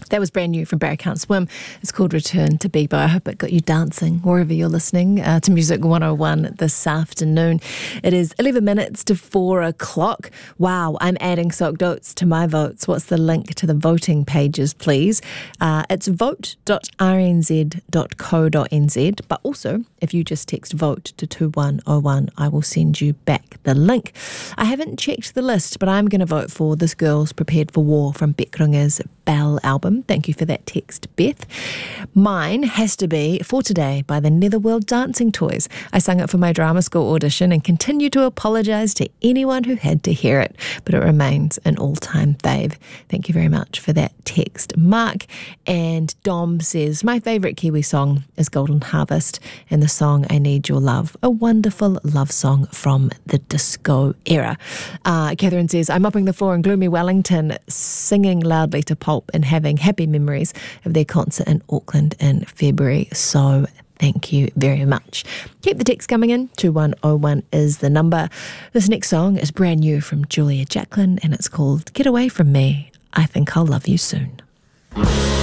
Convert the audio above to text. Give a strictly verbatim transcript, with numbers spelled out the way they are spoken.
That was brand new from Barry Can't Swim. It's called Return to Bebo. I hope it got you dancing wherever you're listening uh, to Music one oh one this afternoon. It is eleven minutes to four o'clock. Wow, I'm adding sock dots to my votes. What's the link to the voting pages, please? Uh, it's vote dot r n z dot co dot n z. But also, if you just text vote to two one oh one, I will send you back the link. I haven't checked the list, but I'm going to vote for This Girl's Prepared for War from Beck Runger's Bell album. Thank you for that text, Beth. Mine has to be For Today by the Netherworld Dancing Toys. I sang it for my drama school audition and continue to apologise to anyone who had to hear it, but it remains an all-time fave. Thank you very much for that text, Mark. And Dom says, my favourite Kiwi song is Golden Harvest and the song I Need Your Love, a wonderful love song from the disco era. Uh, Catherine says, I'm mopping the floor in gloomy Wellington, singing loudly to Pulp and having happy memories of their concert in Auckland in February. So thank you very much. Keep the text coming in. two one oh one is the number. This next song is brand new from Julia Jacklin and it's called Get Away From Me. I Think I'll Love You Soon.